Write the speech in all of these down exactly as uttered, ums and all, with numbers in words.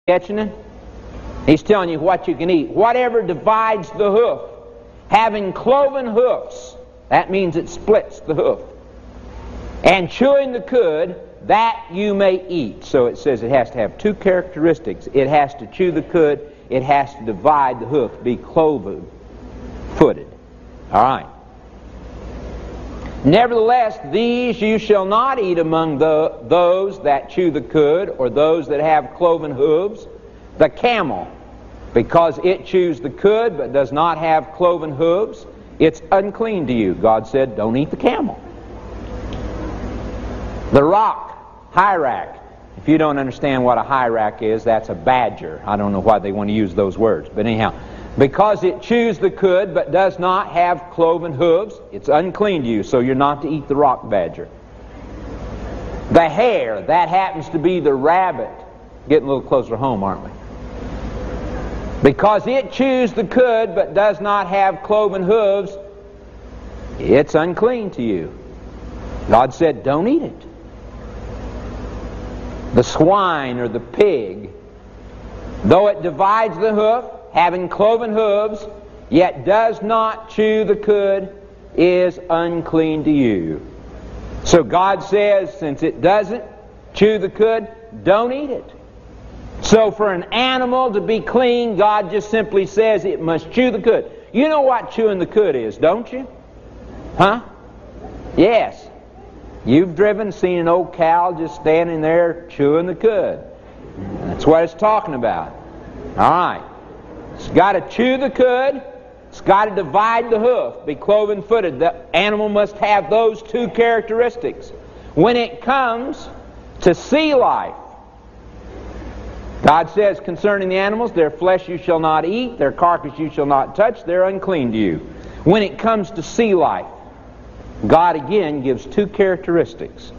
Catching it? He's telling you what you can eat. Whatever divides the hoof, having cloven hoofs, that means it splits the hoof. And chewing the cud, that you may eat. So it says it has to have two characteristics. It has to chew the cud, it has to divide the hoof, be cloven footed. All right. Nevertheless, these you shall not eat among the, those that chew the cud, or those that have cloven hooves, the camel, because it chews the cud but does not have cloven hooves, it's unclean to you. God said, don't eat the camel. The rock, hyrax. If you don't understand what a hyrax is, that's a badger. I don't know why they want to use those words, but anyhow, because it chews the cud but does not have cloven hooves, it's unclean to you, so you're not to eat the rock badger. The hare, that happens to be the rabbit. Getting a little closer home, aren't we? Because it chews the cud but does not have cloven hooves, it's unclean to you. God said, don't eat it. The swine or the pig, though it divides the hoof, having cloven hooves, yet does not chew the cud, is unclean to you. So God says, since it doesn't chew the cud, don't eat it. So for an animal to be clean, God just simply says it must chew the cud. You know what chewing the cud is, don't you? Huh? Yes. You've driven, seen an old cow just standing there chewing the cud. That's what it's talking about. All right. It's got to chew the cud. It's got to divide the hoof, be cloven-footed. The animal must have those two characteristics. When it comes to sea life, God says concerning the animals, their flesh you shall not eat, their carcass you shall not touch, they're unclean to you. When it comes to sea life, God again gives two characteristics.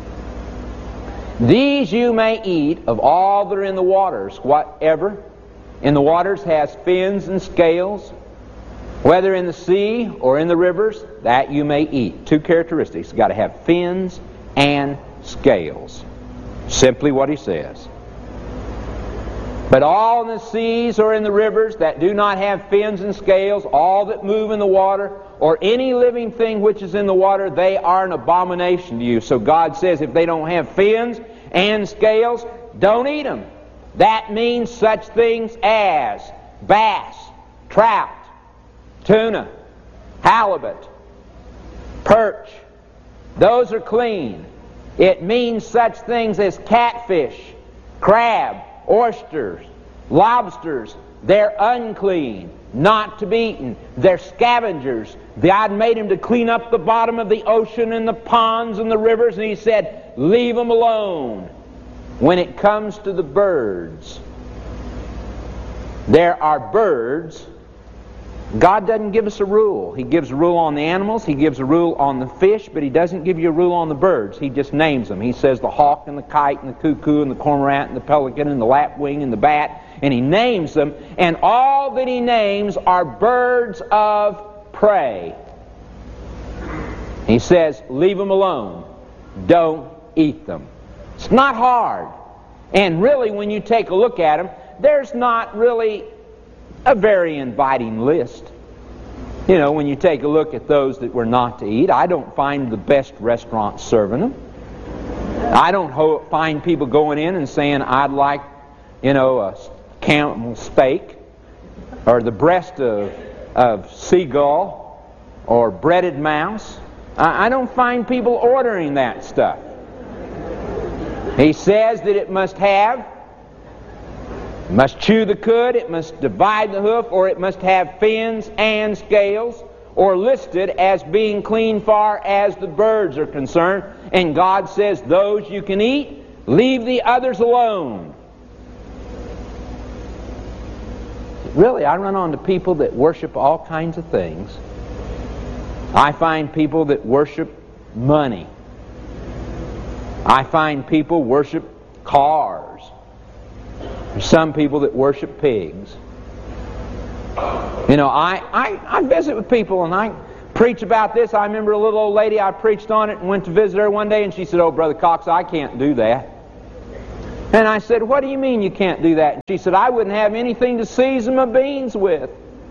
These you may eat of all that are in the waters, whatever in the waters has fins and scales, whether in the sea or in the rivers, that you may eat. Two characteristics. You've got to have fins and scales. Simply what he says. But all in the seas or in the rivers that do not have fins and scales, all that move in the water, or any living thing which is in the water, they are an abomination to you. So God says if they don't have fins and scales, don't eat them. That means such things as bass, trout, tuna, halibut, perch. Those are clean. It means such things as catfish, crab, oysters, lobsters. They're unclean, not to be eaten. They're scavengers. God made them to clean up the bottom of the ocean and the ponds and the rivers, and he said, leave them alone. When it comes to the birds, there are birds. God doesn't give us a rule. He gives a rule on the animals, he gives a rule on the fish, but he doesn't give you a rule on the birds. He just names them. He says the hawk and the kite and the cuckoo and the cormorant and the pelican and the lapwing and the bat, and he names them, and all that he names are birds of prey. He says, leave them alone. Don't eat them. It's not hard. And really, when you take a look at them, there's not really a very inviting list. You know, when you take a look at those that were not to eat, I don't find the best restaurants serving them. I don't ho- find people going in and saying, I'd like, you know, a camel steak, or the breast of, of seagull, or breaded mouse. I, I don't find people ordering that stuff. He says that it must have, must chew the cud, it must divide the hoof, or it must have fins and scales, or listed as being clean far as the birds are concerned. And God says those you can eat, leave the others alone. Really, I run onto people that worship all kinds of things. I find people that worship money. I find people worship cars. There's some people that worship pigs. You know, I, I, I visit with people and I preach about this. I remember a little old lady, I preached on it and went to visit her one day, and she said, oh, Brother Cox, I can't do that. And I said, what do you mean you can't do that? She said, I wouldn't have anything to season my beans with.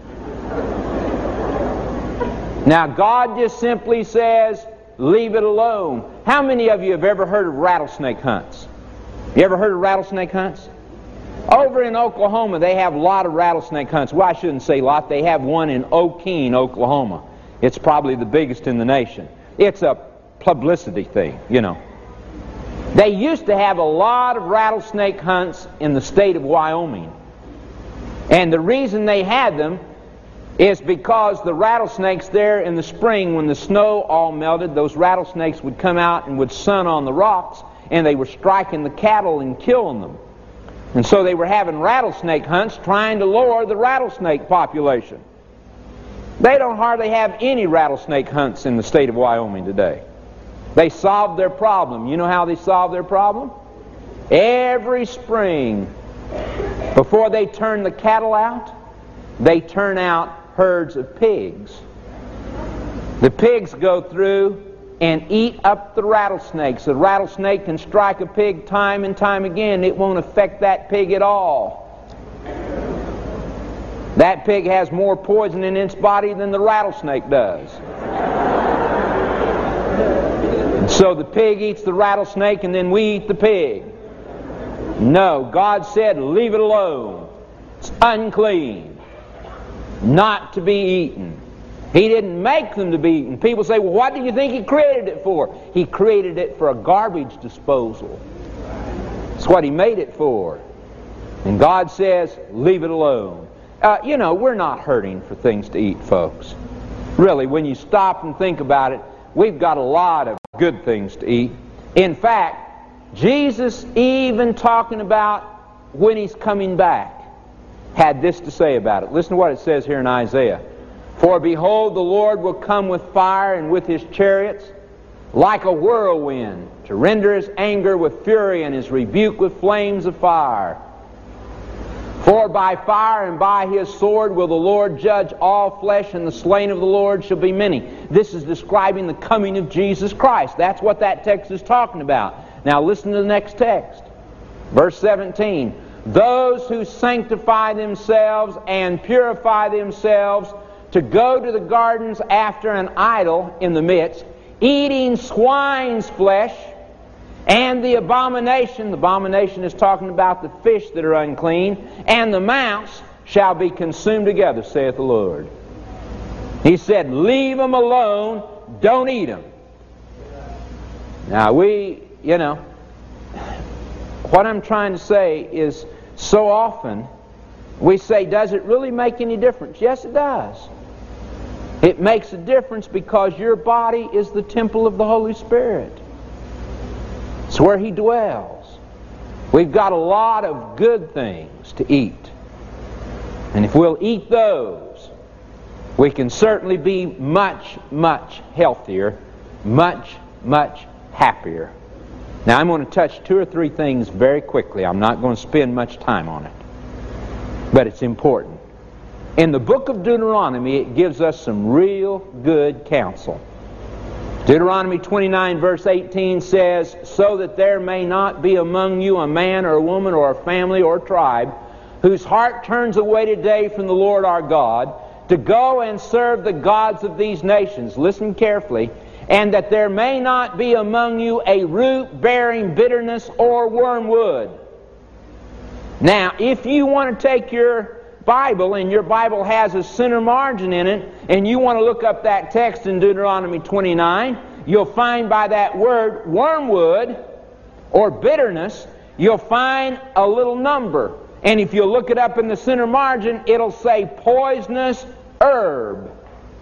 Now, God just simply says, leave it alone. How many of you have ever heard of rattlesnake hunts? You ever heard of rattlesnake hunts? Over in Oklahoma, they have a lot of rattlesnake hunts. Well, I shouldn't say a lot. They have one in Okeen, Oklahoma. It's probably the biggest in the nation. It's a publicity thing, you know. They used to have a lot of rattlesnake hunts in the state of Wyoming. And the reason they had them is because the rattlesnakes there in the spring, when the snow all melted, those rattlesnakes would come out and would sun on the rocks, and they were striking the cattle and killing them. And so they were having rattlesnake hunts trying to lower the rattlesnake population. They don't hardly have any rattlesnake hunts in the state of Wyoming today. They solved their problem. You know how they solved their problem? Every spring, before they turn the cattle out, they turn out herds of pigs. The pigs go through and eat up the rattlesnakes. The rattlesnake can strike a pig time and time again. It won't affect that pig at all. That pig has more poison in its body than the rattlesnake does. So the pig eats the rattlesnake and then we eat the pig. No, God said, leave it alone. It's unclean. Not to be eaten. He didn't make them to be eaten. People say, well, what do you think He created it for? He created it for a garbage disposal. That's what He made it for. And God says, leave it alone. Uh, you know, we're not hurting for things to eat, folks. Really, when you stop and think about it, we've got a lot of good things to eat. In fact, Jesus, even talking about when He's coming back, had this to say about it. Listen to what it says here in Isaiah. For behold, the Lord will come with fire and with His chariots, like a whirlwind, to render His anger with fury and His rebuke with flames of fire. For by fire and by His sword will the Lord judge all flesh, and the slain of the Lord shall be many. This is describing the coming of Jesus Christ. That's what that text is talking about. Now listen to the next text. Verse seventeen. Those who sanctify themselves and purify themselves to go to the gardens after an idol in the midst, eating swine's flesh, and the abomination, the abomination is talking about the fish that are unclean, and the mouse shall be consumed together, saith the Lord. He said, leave them alone, don't eat them. Now we, you know, what I'm trying to say is, so often we say, does it really make any difference? Yes, it does. It makes a difference because your body is the temple of the Holy Spirit. It's where He dwells. We've got a lot of good things to eat. And if we'll eat those, we can certainly be much, much healthier, much, much happier. Now I'm going to touch two or three things very quickly. I'm not going to spend much time on it. But it's important. In the book of Deuteronomy, it gives us some real good counsel. Deuteronomy twenty-nine verse eighteen says, so that there may not be among you a man or a woman or a family or a tribe whose heart turns away today from the Lord our God to go and serve the gods of these nations. Listen carefully. And that there may not be among you a root bearing bitterness or wormwood. Now, if you want to take your Bible, and your Bible has a center margin in it, and you want to look up that text in Deuteronomy twenty-nine, you'll find by that word wormwood or bitterness, you'll find a little number. And if you look it up in the center margin, it'll say poisonous herb.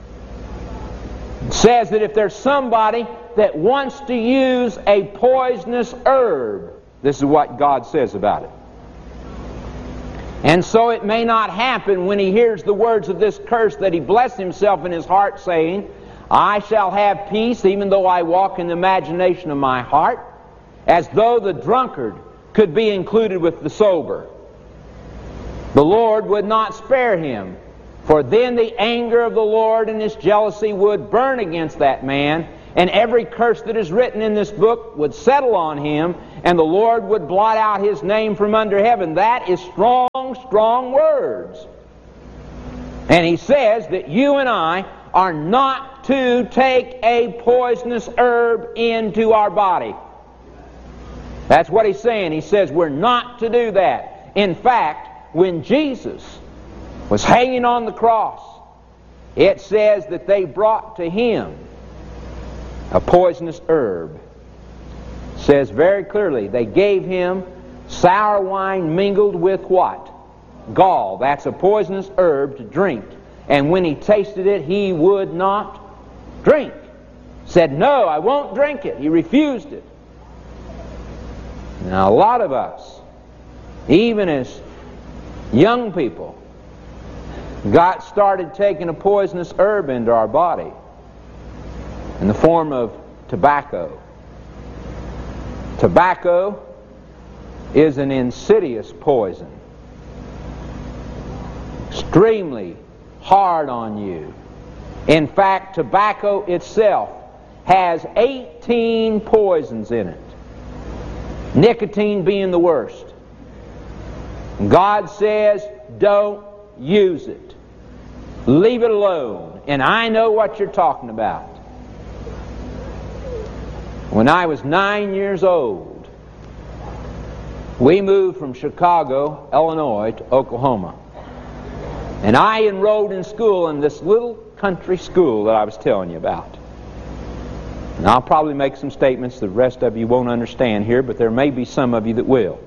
It says that if there's somebody that wants to use a poisonous herb, this is what God says about it. And so it may not happen when he hears the words of this curse that he bless himself in his heart, saying, I shall have peace even though I walk in the imagination of my heart, as though the drunkard could be included with the sober. The Lord would not spare him, for then the anger of the Lord and His jealousy would burn against that man, and every curse that is written in this book would settle on him, and the Lord would blot out his name from under heaven. That is strong, strong words. And he says that you and I are not to take a poisonous herb into our body. That's what he's saying. He says we're not to do that. In fact, when Jesus was hanging on the cross, it says that they brought to him a poisonous herb. It says very clearly, they gave him sour wine mingled with what? Gall. That's a poisonous herb to drink. And when he tasted it, he would not drink. Said, no, I won't drink it. He refused it. Now, a lot of us, even as young people, got started taking a poisonous herb into our body in the form of tobacco. Tobacco is an insidious poison, extremely hard on you. In fact, tobacco itself has eighteen poisons in it, nicotine being the worst. God says, don't use it. Leave it alone. And I know what you're talking about. When I was nine years old, we moved from Chicago, Illinois, to Oklahoma. And I enrolled in school in this little country school that I was telling you about. And I'll probably make some statements the rest of you won't understand here, but there may be some of you that will.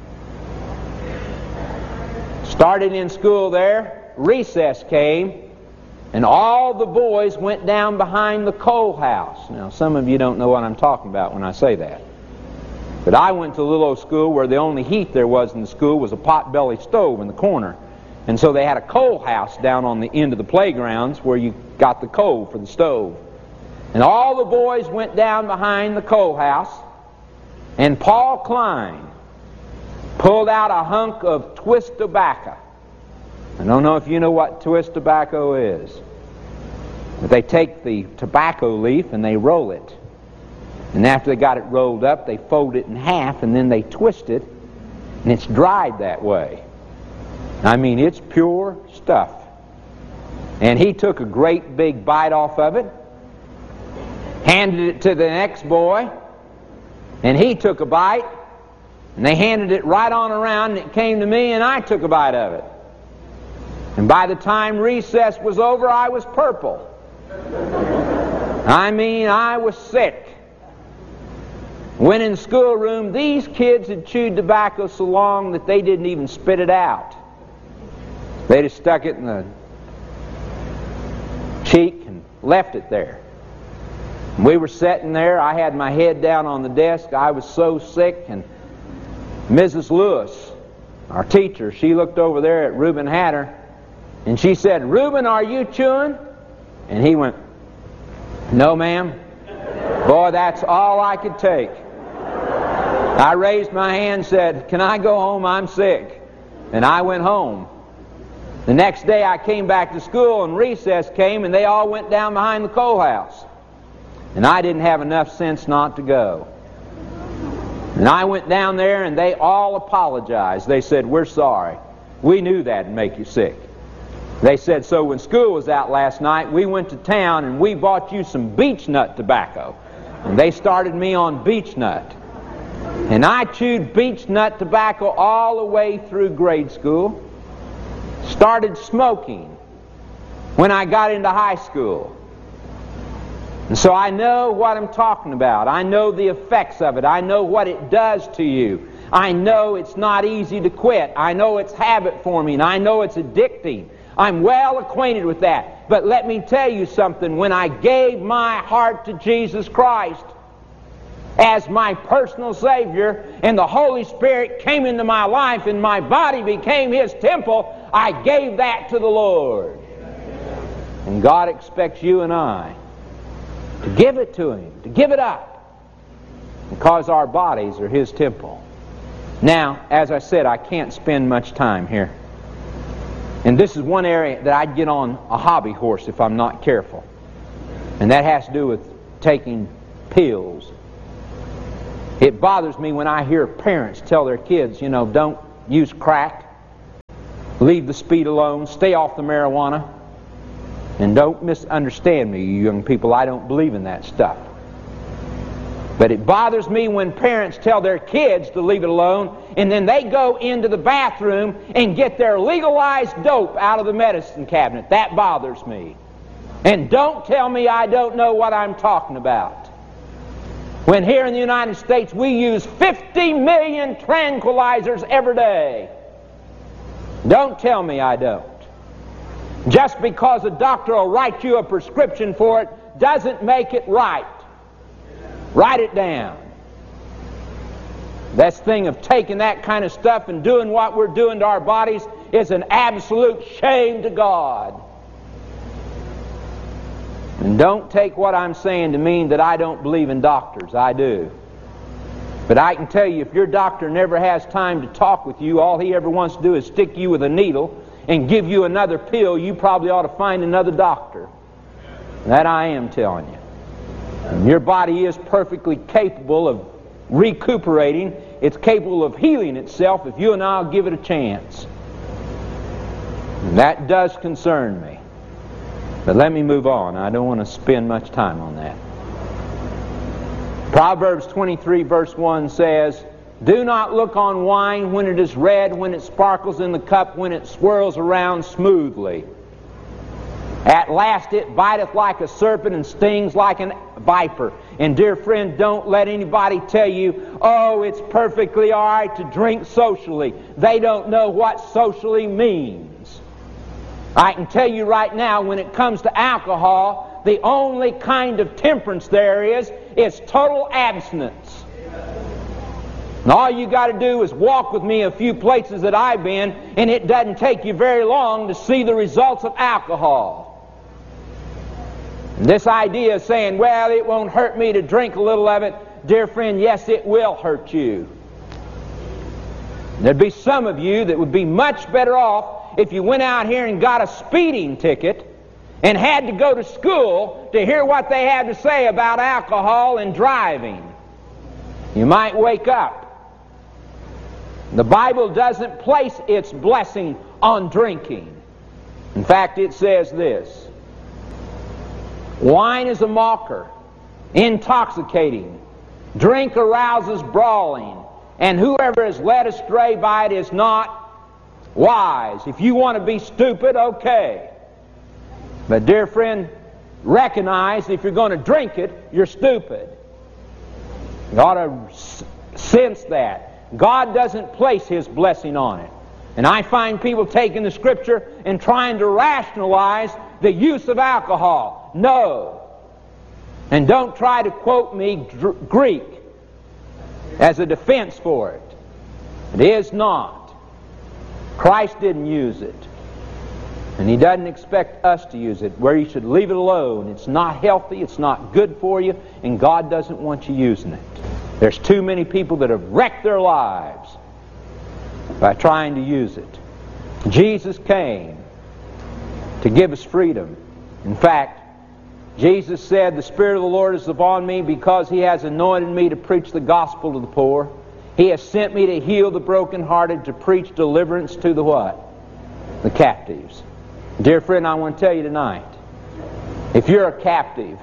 Started in school there, recess came, and all the boys went down behind the coal house. Now, some of you don't know what I'm talking about when I say that. But I went to a little old school where the only heat there was in the school was a pot-belly stove in the corner. And so they had a coal house down on the end of the playgrounds where you got the coal for the stove. And all the boys went down behind the coal house, and Paul Klein pulled out a hunk of twist tobacco. I don't know if you know what twist tobacco is, but they take the tobacco leaf and they roll it. And after they got it rolled up, they fold it in half and then they twist it, and it's dried that way. I mean, it's pure stuff. And he took a great big bite off of it, handed it to the next boy, and he took a bite, and they handed it right on around, and it came to me, and I took a bite of it. And by the time recess was over, I was purple. I mean, I was sick. When in the schoolroom, these kids had chewed tobacco so long that they didn't even spit it out. They just stuck it in the cheek and left it there. We were sitting there. I had my head down on the desk. I was so sick. And Missus Lewis, our teacher, she looked over there at Reuben Hatter, and she said, "Reuben, are you chewing?" And he went, "No, ma'am." Boy, that's all I could take. I raised my hand and said, "Can I go home? I'm sick." And I went home. The next day I came back to school, and recess came, and they all went down behind the coal house. And I didn't have enough sense not to go. And I went down there, and they all apologized. They said, "We're sorry. We knew that'd make you sick." They said, "So when school was out last night, we went to town and we bought you some beech nut tobacco." And they started me on beech nut. And I chewed beech nut tobacco all the way through grade school. Started smoking when I got into high school. And so I know what I'm talking about. I know the effects of it. I know what it does to you. I know it's not easy to quit. I know it's habit forming. I know it's addicting. I'm well acquainted with that. But let me tell you something. When I gave my heart to Jesus Christ as my personal Savior, and the Holy Spirit came into my life and my body became His temple, I gave that to the Lord. And God expects you and I to give it to Him, to give it up, because our bodies are His temple. Now, as I said, I can't spend much time here. And this is one area that I'd get on a hobby horse if I'm not careful. And that has to do with taking pills. It bothers me when I hear parents tell their kids, you know, don't use crack, leave the speed alone, stay off the marijuana. And don't misunderstand me, you young people, I don't believe in that stuff. But it bothers me when parents tell their kids to leave it alone, and then they go into the bathroom and get their legalized dope out of the medicine cabinet. That bothers me. And don't tell me I don't know what I'm talking about. When here in the United States we use fifty million tranquilizers every day. Don't tell me I don't. Just because a doctor will write you a prescription for it doesn't make it right. Write it down. This thing of taking that kind of stuff and doing what we're doing to our bodies is an absolute shame to God. And don't take what I'm saying to mean that I don't believe in doctors. I do. But I can tell you, if your doctor never has time to talk with you, all he ever wants to do is stick you with a needle and give you another pill, you probably ought to find another doctor. That I am telling you. And your body is perfectly capable of recuperating. It's capable of healing itself if you and I will give it a chance. And that does concern me. But let me move on. I don't want to spend much time on that. Proverbs twenty-three verse one says, "Do not look on wine when it is red, when it sparkles in the cup, when it swirls around smoothly. At last it biteth like a serpent and stings like a viper." And dear friend, don't let anybody tell you, oh, it's perfectly all right to drink socially. They don't know what socially means. I can tell you right now, when it comes to alcohol, the only kind of temperance there is, is total abstinence. And all you got to do is walk with me a few places that I've been, and it doesn't take you very long to see the results of alcohol. And this idea of saying, well, it won't hurt me to drink a little of it, dear friend, yes, it will hurt you. There'd be some of you that would be much better off if you went out here and got a speeding ticket and had to go to school to hear what they had to say about alcohol and driving. You might wake up. The Bible doesn't place its blessing on drinking. In fact, it says this: wine is a mocker, intoxicating. Drink arouses brawling, and whoever is led astray by it is not wise. If you want to be stupid, okay. But dear friend, recognize if you're going to drink it, you're stupid. You ought to sense that. God doesn't place His blessing on it. And I find people taking the Scripture and trying to rationalize the use of alcohol. No. And don't try to quote me dr- Greek as a defense for it. It is not. Christ didn't use it. And He doesn't expect us to use it. Where you should leave it alone. It's not healthy, it's not good for you, and God doesn't want you using it. There's too many people that have wrecked their lives by trying to use it. Jesus came to give us freedom. In fact, Jesus said, "The Spirit of the Lord is upon me because He has anointed me to preach the gospel to the poor. He has sent me to heal the brokenhearted, to preach deliverance to the what? The captives." Dear friend, I want to tell you tonight, if you're a captive,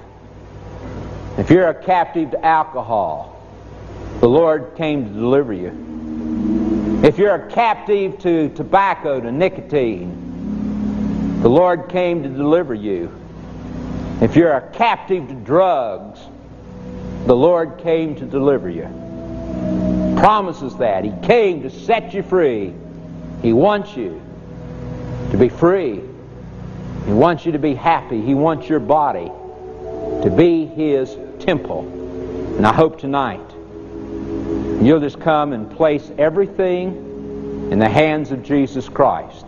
if you're a captive to alcohol, the Lord came to deliver you. If you're a captive to tobacco, to nicotine, the Lord came to deliver you. If you're a captive to drugs, the Lord came to deliver you. Promises that. He came to set you free. He wants you to be free. He wants you to be happy. He wants your body to be His temple. And I hope tonight you'll just come and place everything in the hands of Jesus Christ.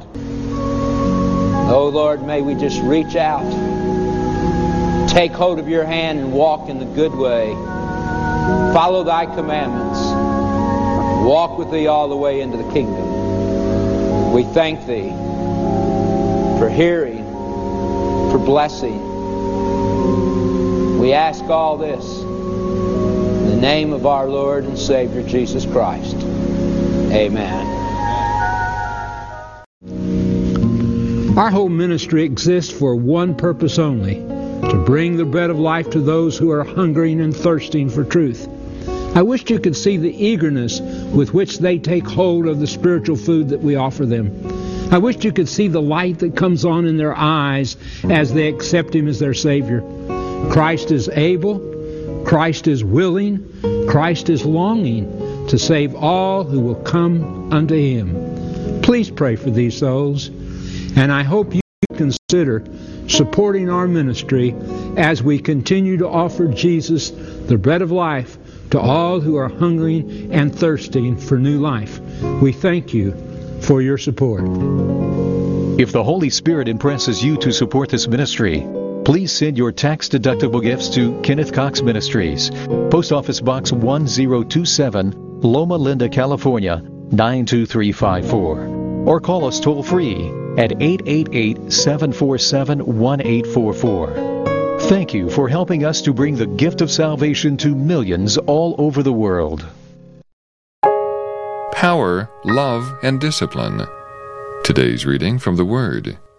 Oh Lord, may we just reach out, take hold of your hand and walk in the good way. Follow thy commandments. Walk with thee all the way into the kingdom. We thank thee for hearing, for blessing. We ask all this in the name of our Lord and Savior Jesus Christ. Amen. Our whole ministry exists for one purpose only, to bring the bread of life to those who are hungering and thirsting for truth. I wish you could see the eagerness with which they take hold of the spiritual food that we offer them. I wish you could see the light that comes on in their eyes as they accept Him as their Savior. Christ is able, Christ is willing, Christ is longing to save all who will come unto Him. Please pray for these souls, and I hope you consider supporting our ministry as we continue to offer Jesus, the bread of life, to all who are hungering and thirsting for new life. We thank you for your support. If the Holy Spirit impresses you to support this ministry, please send your tax-deductible gifts to Kenneth Cox Ministries, Post Office Box one zero two seven, Loma Linda, California, nine two three five four. Or call us toll-free at eight eight eight, seven four seven, one eight four four. Thank you for helping us to bring the gift of salvation to millions all over the world. Power, love, and discipline. Today's reading from the Word.